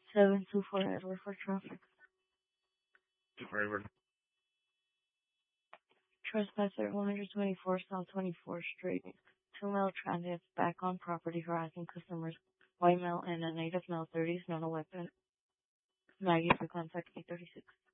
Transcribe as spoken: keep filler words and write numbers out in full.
seven two four Edward for traffic. Driver. Trespasser one twenty-four South twenty-fourth Street. Two male transients back on property harassing customers. White male and a native male thirty is not a weapon. Maggie for contact eight thirty-six.